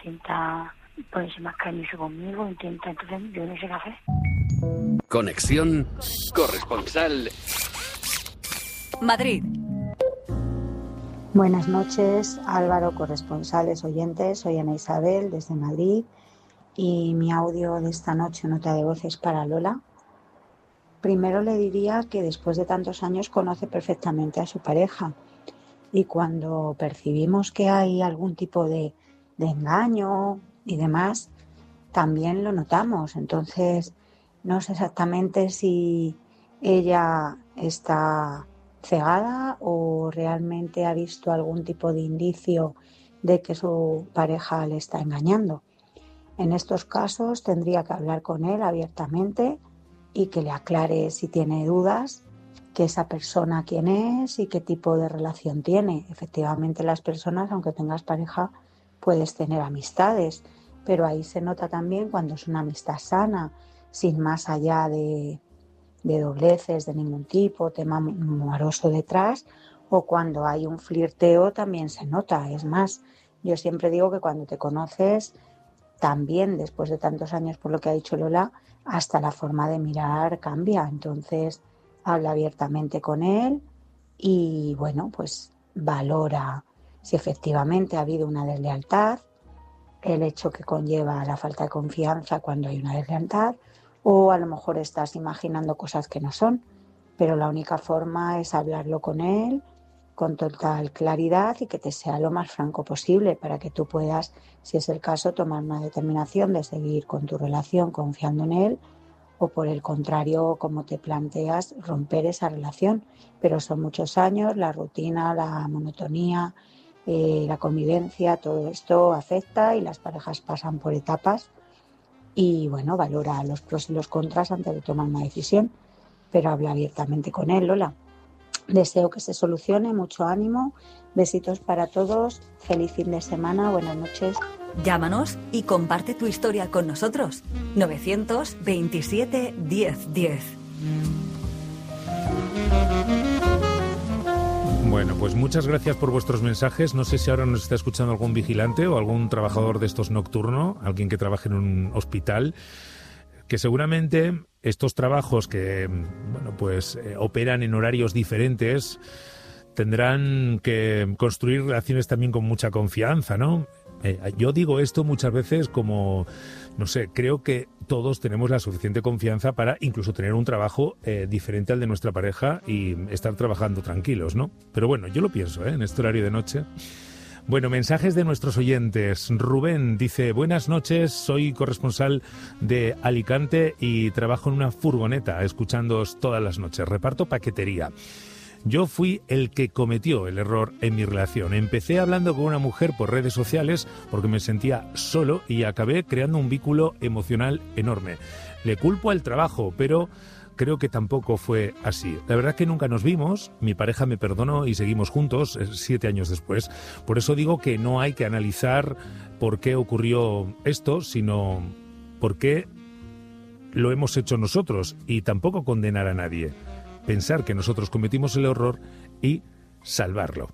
intenta ponerse más cariñoso conmigo, entonces yo no sé qué hacer. Conexión Corresponsal Madrid. Buenas noches, Álvaro, corresponsales, oyentes. Soy Ana Isabel desde Madrid y mi audio de esta noche, nota de voz, es para Lola. Primero le diría que después de tantos años conoce perfectamente a su pareja y cuando percibimos que hay algún tipo de engaño y demás, también lo notamos. Entonces, no sé exactamente si ella está cegada o realmente ha visto algún tipo de indicio de que su pareja le está engañando. En estos casos tendría que hablar con él abiertamente y que le aclare si tiene dudas, que esa persona quién es y qué tipo de relación tiene. Efectivamente, las personas, aunque tengas pareja, puedes tener amistades, pero ahí se nota también cuando es una amistad sana, sin más allá de dobleces de ningún tipo, tema amoroso detrás, o cuando hay un flirteo también se nota. Es más, yo siempre digo que cuando te conoces, también después de tantos años, por lo que ha dicho Lola, hasta la forma de mirar cambia. Entonces, habla abiertamente con él y, bueno, pues valora si efectivamente ha habido una deslealtad, el hecho que conlleva la falta de confianza cuando hay una deslealtad, o a lo mejor estás imaginando cosas que no son, pero la única forma es hablarlo con él con total claridad y que te sea lo más franco posible para que tú puedas, si es el caso, tomar una determinación de seguir con tu relación confiando en él o por el contrario, como te planteas, romper esa relación. Pero son muchos años, la rutina, la monotonía, la convivencia, todo esto afecta y las parejas pasan por etapas. Y bueno, valora los pros y los contras antes de tomar una decisión, pero habla abiertamente con él, Lola. Deseo que se solucione, mucho ánimo, besitos para todos, feliz fin de semana, buenas noches. Llámanos y comparte tu historia con nosotros. 927 1010. Bueno, pues muchas gracias por vuestros mensajes. No sé si ahora nos está escuchando algún vigilante o algún trabajador de estos nocturno, alguien que trabaje en un hospital, que seguramente estos trabajos que, bueno, pues operan en horarios diferentes tendrán que construir relaciones también con mucha confianza, ¿no? Yo digo esto muchas veces como, no sé, creo que todos tenemos la suficiente confianza para incluso tener un trabajo diferente al de nuestra pareja y estar trabajando tranquilos, ¿no? Pero bueno, yo lo pienso, en este horario de noche. Bueno, mensajes de nuestros oyentes. Rubén dice, buenas noches, soy corresponsal de Alicante y trabajo en una furgoneta, escuchándoos todas las noches. Reparto paquetería. Yo fui el que cometió el error en mi relación. Empecé hablando con una mujer por redes sociales porque me sentía solo y acabé creando un vínculo emocional enorme. Le culpo al trabajo, pero creo que tampoco fue así. La verdad que nunca nos vimos, mi pareja me perdonó y seguimos juntos 7 años después. Por eso digo que no hay que analizar por qué ocurrió esto, sino por qué lo hemos hecho nosotros y tampoco condenar a nadie. Pensar que nosotros cometimos el error y salvarlo.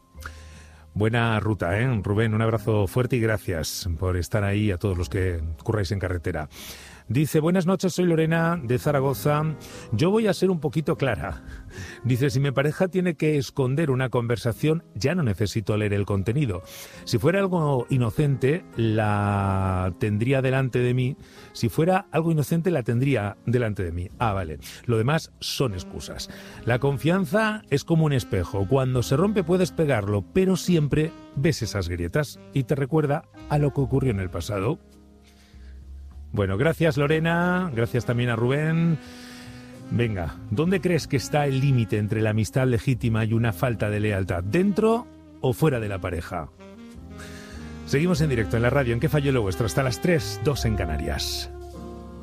Buena ruta, Rubén, un abrazo fuerte y gracias por estar ahí a todos los que curráis en carretera. Dice, buenas noches, soy Lorena de Zaragoza. Yo voy a ser un poquito clara. Dice, si mi pareja tiene que esconder una conversación, ya no necesito leer el contenido. Si fuera algo inocente, la tendría delante de mí. Si fuera algo inocente, la tendría delante de mí. Ah, vale. Lo demás son excusas. La confianza es como un espejo. Cuando se rompe puedes pegarlo, pero siempre ves esas grietas y te recuerda a lo que ocurrió en el pasado. Bueno, gracias Lorena, gracias también a Rubén. Venga, ¿dónde crees que está el límite entre la amistad legítima y una falta de lealtad? ¿Dentro o fuera de la pareja? Seguimos en directo en la radio. ¿En qué falló lo vuestro? Hasta las 3, 2 en Canarias.